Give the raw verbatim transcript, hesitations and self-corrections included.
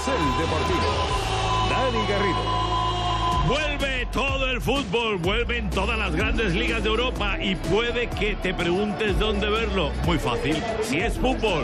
Carrusel Deportivo. Dani Garrido. Vuelve todo el fútbol, vuelven todas las grandes ligas de Europa y puede que te preguntes dónde verlo. Muy fácil, si es fútbol,